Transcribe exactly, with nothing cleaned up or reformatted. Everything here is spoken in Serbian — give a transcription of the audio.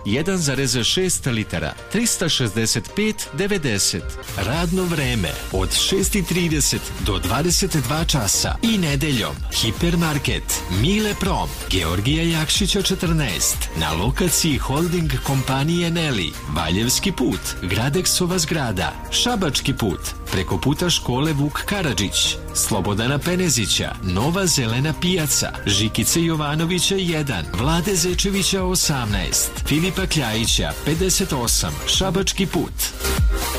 jedan zarez šest litara, trista šezdeset pet devedeset. Radno vreme od šest i trideset do dvadeset dva časa i nedeljom. Hipermarket Mile Prom, Georgija Jakšića četrnaest, na lokaciji holding kompanije Neli, Valjevski put, Gradeksova zgrada, Šabački put, preko puta škole Vuk Karadžić, Slobodana Penezića, Nova zelena pijaca, Žikice Jovanovića jedan, Vlade Zečevića osamnaest, Filipa Kljajića pedeset osam, Šabački put.